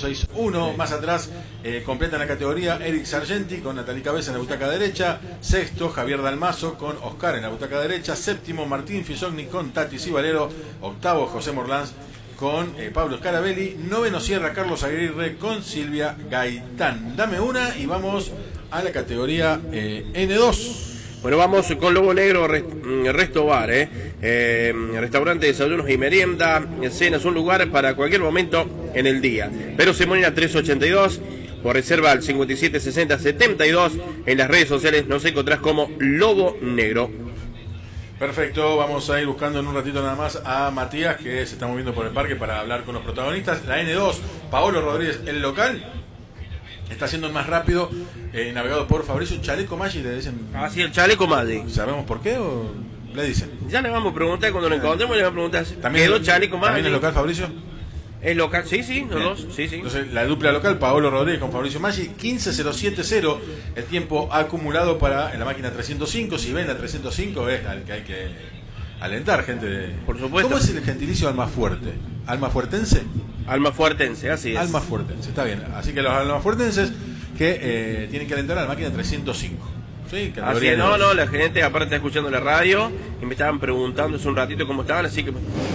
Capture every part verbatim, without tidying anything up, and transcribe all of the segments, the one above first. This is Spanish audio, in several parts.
seis uno. Más atrás eh, completan la categoría Eric Sargenti con Natalie Cabeza en la butaca derecha. Sexto, Javier Dalmazo con Oscar en la butaca derecha. Séptimo, Martín Fisogni con Tati Cibalero. Octavo, José Morlanz con eh, Pablo Scarabelli. Noveno cierra Carlos Aguirre con Silvia Gaitán. Dame una y vamos a la categoría eh, N dos. Bueno, vamos con Lobo Negro Resto Bar, ¿eh? Eh, restaurante, desayunos y merienda, cenas, un lugar para cualquier momento en el día. Pero se moneda tres ochenta y dos, por reserva al cincuenta y siete sesenta setenta y dos. En las redes sociales nos encontrás como Lobo Negro. Perfecto, vamos a ir buscando en un ratito nada más a Matías, que se está moviendo por el parque para hablar con los protagonistas. La N dos, Paolo Rodríguez, el local, está siendo el más rápido, eh, navegado por Fabricio Chaleco Maggi, le dicen. Ah, sí, el Chaleco Maggi. ¿Sabemos por qué o le dicen? Ya le vamos a preguntar, cuando lo encontremos le vamos a preguntar. ¿También ¿Quedó Chaleco Maggi? ¿También el local, Fabricio? El local, sí, sí, los dos, sí, sí. Entonces, la dupla local, Paolo Rodríguez con Fabricio Maggi, quince cero siete cero, el tiempo acumulado para en la máquina trescientos cinco. Si ven la trescientos cinco es al que hay que alentar, gente. De... Por supuesto. ¿Cómo es el gentilicio almafuerte? ¿Almafuertense? Almafuertense, así es. Almafuertense, está bien. Así que los almafuertenses que eh, tienen que alentar a la máquina trescientos cinco. ¿Sí? Así es, no, no, la gente aparte está escuchando la radio y me estaban preguntando hace un ratito cómo estaban, así que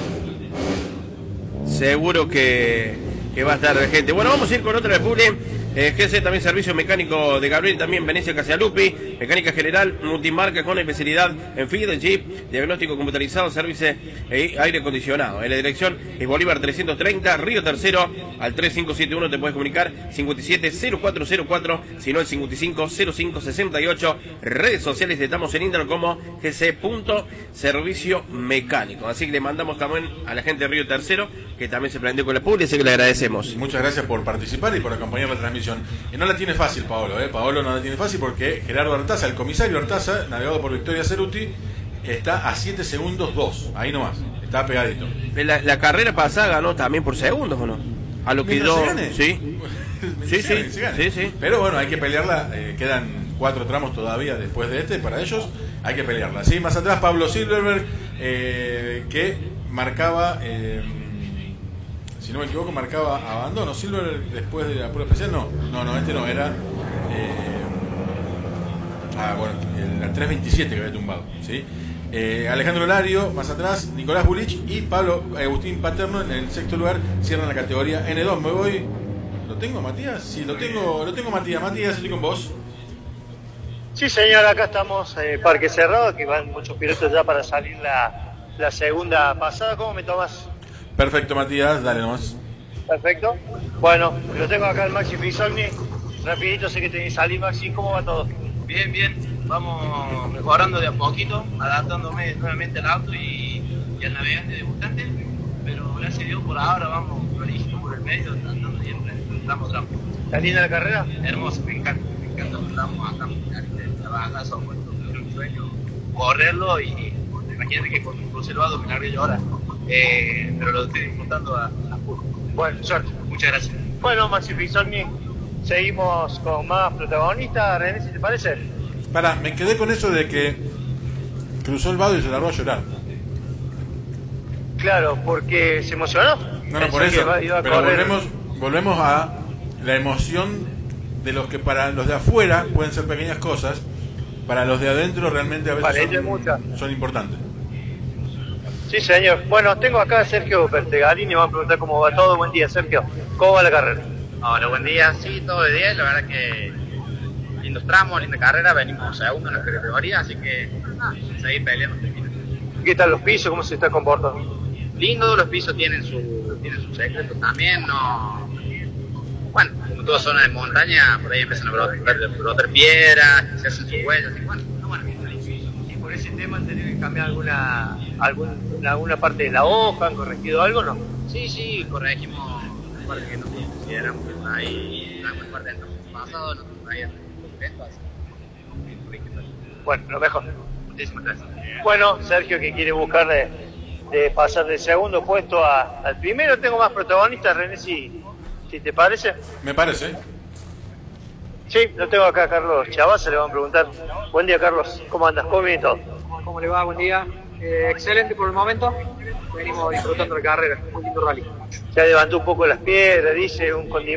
seguro que, que va a estar gente. Bueno, vamos a ir con otra de Publi. Eh, G C también servicio mecánico de Gabriel, también Venecia Casialupi, mecánica general, multimarca con especialidad en Fiat, Jeep, diagnóstico computarizado, servicio e aire acondicionado. En la dirección es Bolívar trescientos treinta, Río Tercero, al tres cinco siete uno te puedes comunicar, cincuenta y siete cero cuatro cero cuatro, sino el cincuenta y cinco cero cinco sesenta y ocho. Redes sociales estamos en Instagram como G C punto servicio mecánico. Así que le mandamos también a la gente de Río Tercero, que también se prendió con la publi, así que le agradecemos. Muchas gracias por participar y por acompañar la transmisión. Y no la tiene fácil Paolo, ¿eh? Paolo no la tiene fácil porque Gerardo Artaza, el comisario Artaza, navegado por Victoria Ceruti, está a siete segundos dos, ahí nomás, está pegadito. La, la carrera pasada ganó también por segundos, ¿o no? A lo que yo... Sí, sí, sí, sí, sí. Pero bueno, hay que pelearla, eh, quedan cuatro tramos todavía después de este, para ellos hay que pelearla. Sí, más atrás Pablo Silverberg, eh, que marcaba... Eh, si no me equivoco, marcaba abandono. Silver después de la prueba especial, no, no, no, este no, era eh, ah, bueno, el tres veintisiete que había tumbado, ¿sí? Eh, Alejandro Lario, más atrás, Nicolás Bulich y Pablo Agustín Paterno en el sexto lugar, cierran la categoría N dos. Me voy, ¿lo tengo, Matías? Sí, lo tengo, lo tengo, Matías. Matías, estoy con vos. Sí, señor, acá estamos en eh, Parque Cerrado, que van muchos pilotos ya para salir la, la segunda pasada. ¿Cómo me tomas? Perfecto, Matías, dale nomás. Perfecto. Bueno, lo tengo acá el Maxi Fisogni. Rapidito, sé que tenés que salir, Maxi. ¿Cómo va todo? Bien, bien. Vamos mejorando de a poquito, adaptándome nuevamente al auto y, y al navegante debutante. Pero gracias a Dios, por ahora vamos prolijito por el medio, tratando siempre, tramo tramo. ¿Está linda la carrera? Hermoso, me encanta. Me encanta. Estamos acá en la baja, son un sueño correrlo y imagínate que con un crucero me largué yo ahora. Eh, pero lo estoy disfrutando a, a puro. Bueno, suerte. Muchas gracias. Bueno, Maxi Fisogni, seguimos con más protagonistas. René, ¿si te parece? Pará, me quedé con eso de que cruzó el vado y se largó a llorar. Claro, porque se emocionó. No, no, por eso. Iba, iba pero volvemos, volvemos a la emoción de los que para los de afuera pueden ser pequeñas cosas, para los de adentro realmente a veces son, son importantes. Sí, señor. Bueno, tengo acá a Sergio Pertegalini, vamos a preguntar cómo va todo. Buen día, Sergio. ¿Cómo va la carrera? Hola, buen día. Sí, todo de diez. La verdad que lindos tramos, linda carrera. Venimos segundo en nuestra categoría, así que ah, seguir peleando. ¿Qué tal los pisos? ¿Cómo se está comportando? Lindo, los pisos tienen su, tienen sus secretos también. No... Bueno, como toda zona de montaña, por ahí empiezan a brotar, brotar piedras, se hacen sus huellas. Y bueno, no, bueno. ¿Y por ese tema han tenido que cambiar alguna, algún, alguna parte de la hoja? ¿Han corregido algo o no? Sí, sí, corregimos la parte que nos consideramos que está ahí, una buena parte del pasado, no estamos ahí contentos, así que bueno, lo mejor. Muchísimas gracias. Bueno, Sergio, que quiere buscar de, de pasar del segundo puesto a, al primero. Tengo más protagonistas, René, si, si te parece. Me parece. Sí, lo tengo acá a Carlos Chavaza, le van a preguntar. Buen día, Carlos, ¿cómo andas? ¿Cómo viene todo? ¿Cómo le va? Buen día. Eh, excelente por el momento. Venimos disfrutando la carrera, un lindo rally. Ya levantó un poco las piedras, dice, un condimento.